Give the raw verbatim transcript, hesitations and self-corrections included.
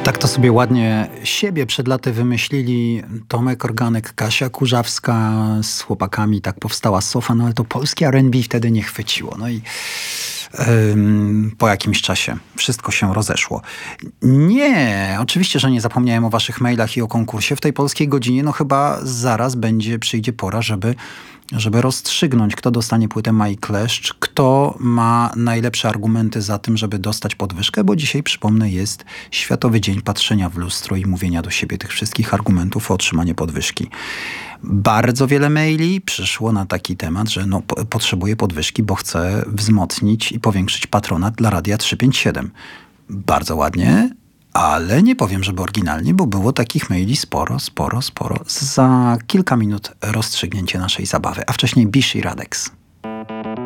Tak to sobie ładnie siebie przed laty wymyślili Tomek Organek, Kasia Kurzawska z chłopakami. Tak powstała Sofa, no ale to polskie R and B wtedy nie chwyciło. No i ym, po jakimś czasie wszystko się rozeszło. Nie, oczywiście, że nie zapomniałem o waszych mailach i o konkursie. W tej polskiej godzinie no chyba zaraz będzie, przyjdzie pora, żeby żeby rozstrzygnąć, kto dostanie płytę My Kleszcz, kto ma najlepsze argumenty za tym, żeby dostać podwyżkę, bo dzisiaj, przypomnę, jest Światowy Dzień Patrzenia w Lustro i mówienia do siebie tych wszystkich argumentów o otrzymanie podwyżki. Bardzo wiele maili przyszło na taki temat, że no, po, potrzebuję podwyżki, bo chcę wzmocnić i powiększyć patronat dla Radia trzysta pięćdziesiąt siedem. Bardzo ładnie, ale nie powiem, żeby oryginalnie, bo było takich maili sporo, sporo, sporo. Za kilka minut rozstrzygnięcie naszej zabawy, a wcześniej Bisz i Radex.